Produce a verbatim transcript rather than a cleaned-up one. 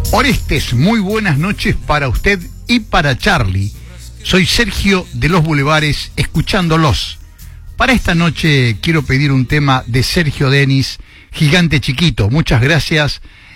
Orestes, muy buenas noches para usted y para Charlie. Soy Sergio de los Bulevares, escuchándolos. Para esta noche quiero pedir un tema de Sergio Denis, Gigante Chiquito. Muchas gracias.